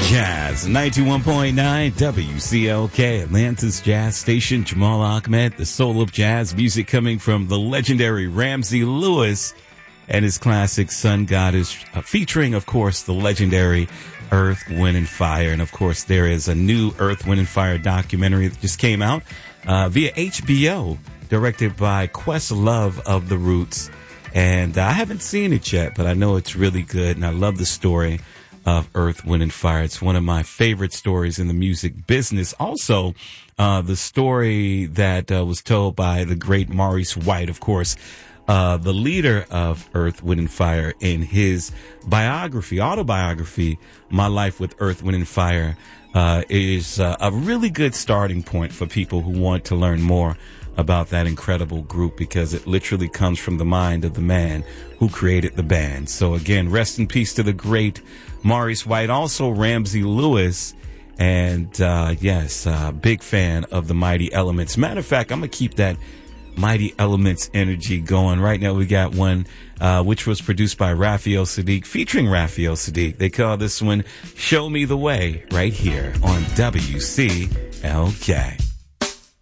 Jazz 91.9 WCLK, Atlanta's jazz station. Jamal Ahmed, the soul of jazz music, coming from the legendary Ramsey Lewis and his classic Sun Goddess, featuring, of course, the legendary Earth, Wind, and Fire. And, of course, there is a new Earth, Wind, and Fire documentary that just came out via HBO, directed by Questlove of The Roots. And I haven't seen it yet, but I know it's really good, and I love the story of Earth, Wind, and Fire. It's one of my favorite stories in the music business. Also, the story that was told by the great Maurice White, of course, the leader of Earth, Wind, and Fire, in his autobiography, My Life with Earth, Wind, and Fire, is a really good starting point for people who want to learn more about that incredible group, because it literally comes from the mind of the man who created the band. So again, rest in peace to the great Maurice White, also Ramsey Lewis, and yes, big fan of the Mighty Elements. Matter of fact, I'm gonna keep that Mighty Elements energy going. Right now we got one which was produced by Raphael Saadiq, featuring Raphael Saadiq. They call this one Show Me the Way, right here on WCLK.